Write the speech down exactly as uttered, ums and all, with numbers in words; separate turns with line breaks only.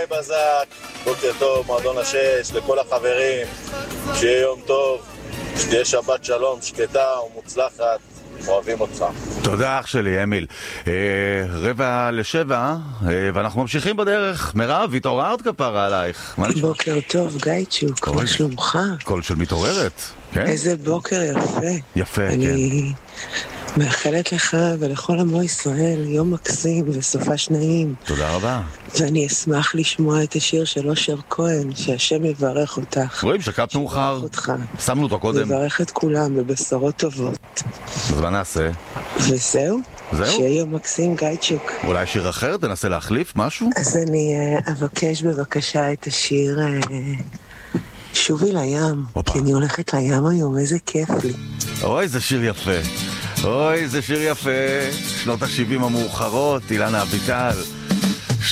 גיא בזק, בוקר טוב, מועדון השש, לכל החברים, שיהיה יום טוב, שתהיה שבת שלום, שקטה ומוצלחת, אוהבים אותך.
תודה אח שלי, אמיל. אה, רבע לשבע, אה, ואנחנו ממשיכים בדרך. מירב, התעוררת כפרה עלייך.
בוקר טוב, גייצ'וק, מה שלומך?
קול של מתעוררת, כן?
איזה בוקר יפה.
יפה, כן.
אני מאחלת לך ולכל עמו ישראל יום מקסים וסופה שניים.
תודה רבה.
ואני אשמח לשמוע את השיר של אושר כהן, שהשם יברך אותך.
רואים שקעת מאוחר. שמנו אותו קודם.
יברך את כולם בבשורות טובות.
אז מה נעשה?
וזהו?
זהו?
שיהיה יום מקסים, גייצ'וק.
אולי שיר אחר? תנסה להחליף משהו?
אז אני uh, אבקש בבקשה את השיר uh, שובי לים.
אופה.
כי אני הולכת לים היום, איזה כיף לי.
אוי, זה שיר יפה. אוי, זה שיר יפה. שנות ה-שבעים המאוחרות, אילנה אביטל.